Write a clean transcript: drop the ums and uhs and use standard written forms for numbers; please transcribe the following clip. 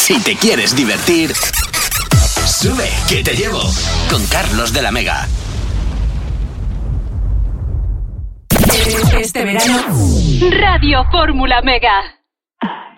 Si te quieres divertir, sube, que te llevo. Con Carlos de la Mega. Este verano, Radio Fórmula Mega.